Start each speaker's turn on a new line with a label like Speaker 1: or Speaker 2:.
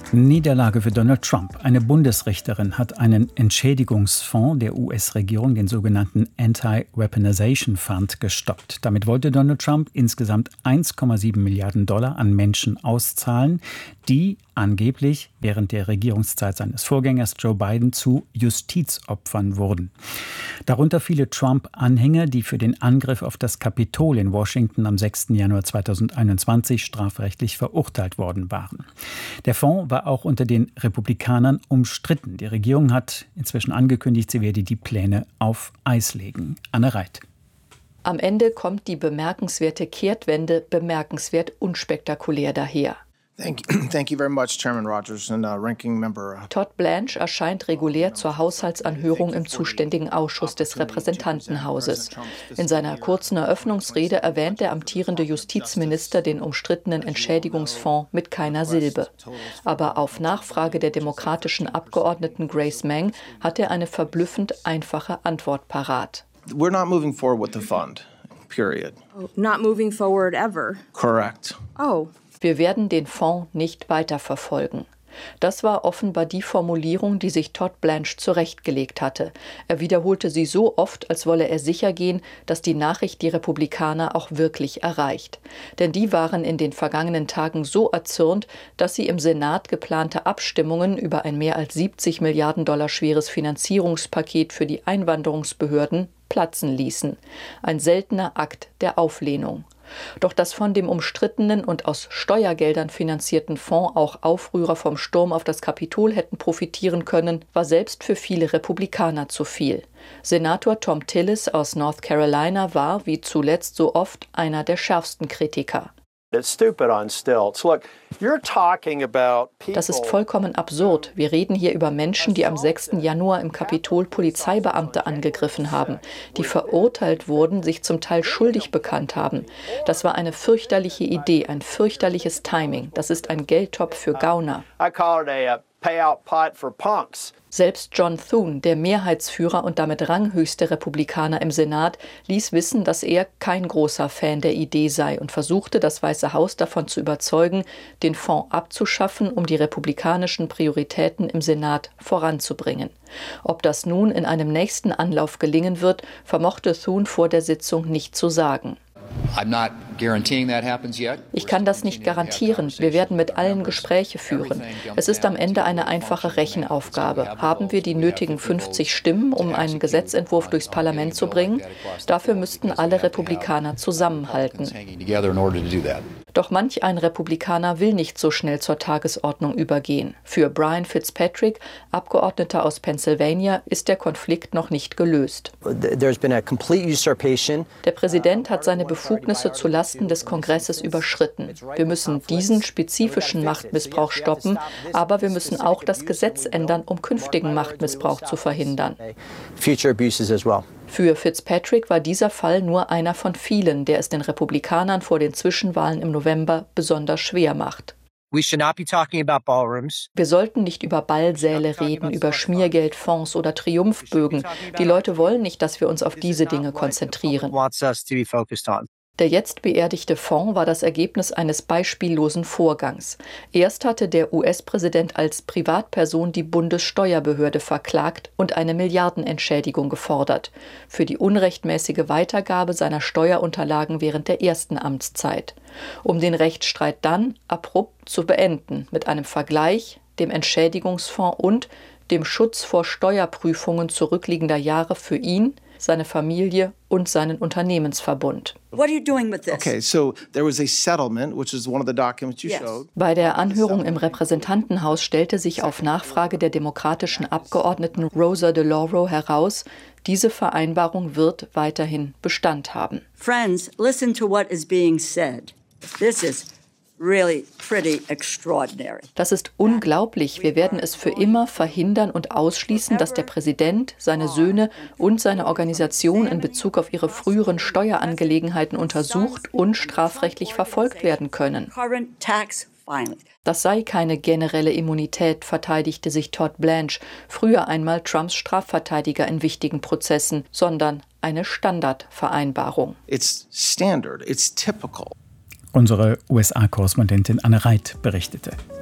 Speaker 1: Niederlage für Donald Trump. Eine Bundesrichterin hat einen Entschädigungsfonds der US-Regierung, den sogenannten Anti-Weaponization Fund, gestoppt. Damit wollte Donald Trump insgesamt 1,7 Milliarden Dollar an Menschen auszahlen, die angeblich während der Regierungszeit seines Vorgängers Joe Biden zu Justizopfern wurden. Darunter viele Trump-Anhänger, die für den Angriff auf das Kapitol in Washington am 6. Januar 2021 strafrechtlich verurteilt worden waren. Der Fonds war auch unter den Republikanern umstritten. Die Regierung hat inzwischen angekündigt, sie werde die Pläne auf Eis legen. Anne Reit.
Speaker 2: Am Ende kommt die bemerkenswerte Kehrtwende bemerkenswert unspektakulär daher.
Speaker 3: Thank you very much, Chairman Rogers and Ranking Member.
Speaker 2: Todd Blanche erscheint regulär zur Haushaltsanhörung im zuständigen Ausschuss des Repräsentantenhauses. In seiner kurzen Eröffnungsrede erwähnt der amtierende Justizminister den umstrittenen Entschädigungsfonds mit keiner Silbe. Aber auf Nachfrage der demokratischen Abgeordneten Grace Meng hat er eine verblüffend einfache Antwort parat.
Speaker 3: We're not moving forward with the fund, period.
Speaker 4: Not moving forward ever?
Speaker 3: Correct.
Speaker 4: Oh.
Speaker 2: Wir werden den Fonds nicht weiterverfolgen. Das war offenbar die Formulierung, die sich Todd Blanche zurechtgelegt hatte. Er wiederholte sie so oft, als wolle er sicher gehen, dass die Nachricht die Republikaner auch wirklich erreicht. Denn die waren in den vergangenen Tagen so erzürnt, dass sie im Senat geplante Abstimmungen über ein mehr als 70 Milliarden Dollar schweres Finanzierungspaket für die Einwanderungsbehörden platzen ließen. Ein seltener Akt der Auflehnung. Doch dass von dem umstrittenen und aus Steuergeldern finanzierten Fonds auch Aufrührer vom Sturm auf das Kapitol hätten profitieren können, war selbst für viele Republikaner zu viel. Senator Thom Tillis aus North Carolina war, wie zuletzt so oft, einer der schärfsten Kritiker.
Speaker 5: Das
Speaker 2: ist vollkommen absurd. Wir reden hier über Menschen, die am 6. Januar im Kapitol Polizeibeamte angegriffen haben, die verurteilt wurden, sich zum Teil schuldig bekannt haben. Das war eine fürchterliche Idee, ein fürchterliches Timing. Das ist ein Geldtopf für Gauner. Selbst John Thune, der Mehrheitsführer und damit ranghöchste Republikaner im Senat, ließ wissen, dass er kein großer Fan der Idee sei und versuchte, das Weiße Haus davon zu überzeugen, den Fonds abzuschaffen, um die republikanischen Prioritäten im Senat voranzubringen. Ob das nun in einem nächsten Anlauf gelingen wird, vermochte Thune vor der Sitzung nicht zu sagen. Ich kann das nicht garantieren. Wir werden mit allen Gespräche führen. Es ist am Ende eine einfache Rechenaufgabe. Haben wir die nötigen 50 Stimmen, um einen Gesetzentwurf durchs Parlament zu bringen? Dafür müssten alle Republikaner zusammenhalten. Doch manch ein Republikaner will nicht so schnell zur Tagesordnung übergehen. Für Brian Fitzpatrick, Abgeordneter aus Pennsylvania, ist der Konflikt noch nicht gelöst. Der Präsident hat seine Befugnisse zulasten des Kongresses überschritten. Wir müssen diesen spezifischen Machtmissbrauch stoppen, aber wir müssen auch das Gesetz ändern, um künftigen Machtmissbrauch zu verhindern. Für Fitzpatrick war dieser Fall nur einer von vielen, der es den Republikanern vor den Zwischenwahlen im November besonders schwer macht. Wir sollten nicht über Ballsäle reden, über Schmiergeldfonds oder Triumphbögen. Die Leute wollen nicht, dass wir uns auf diese Dinge konzentrieren. Der jetzt beerdigte Fonds war das Ergebnis eines beispiellosen Vorgangs. Erst hatte der US-Präsident als Privatperson die Bundessteuerbehörde verklagt und eine Milliardenentschädigung gefordert für die unrechtmäßige Weitergabe seiner Steuerunterlagen während der ersten Amtszeit. Um den Rechtsstreit dann abrupt zu beenden mit einem Vergleich, dem Entschädigungsfonds und dem Schutz vor Steuerprüfungen zurückliegender Jahre für ihn, seine Familie und seinen Unternehmensverbund. Bei der Anhörung im Repräsentantenhaus stellte sich auf Nachfrage der demokratischen Abgeordneten Rosa DeLauro heraus, diese Vereinbarung wird weiterhin Bestand haben.
Speaker 6: Friends, listen to what is being said. This is really pretty extraordinary.
Speaker 2: Das ist unglaublich. Wir werden es für immer verhindern und ausschließen, dass der Präsident, seine Söhne und seine Organisation in Bezug auf ihre früheren Steuerangelegenheiten untersucht und strafrechtlich verfolgt werden können. Das sei keine generelle Immunität, verteidigte sich Todd Blanche, früher einmal Trumps Strafverteidiger in wichtigen Prozessen, sondern eine Standardvereinbarung.
Speaker 3: It's standard, it's typical.
Speaker 1: Unsere USA-Korrespondentin Anne Reit berichtete.